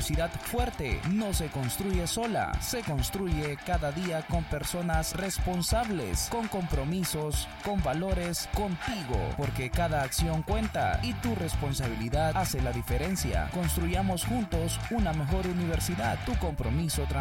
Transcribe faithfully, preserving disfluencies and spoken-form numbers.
universidad fuerte no se construye sola, se construye cada día con personas responsables, con compromisos, con valores, contigo, porque cada acción cuenta y tu responsabilidad hace la diferencia. Construyamos juntos una mejor universidad. Tu compromiso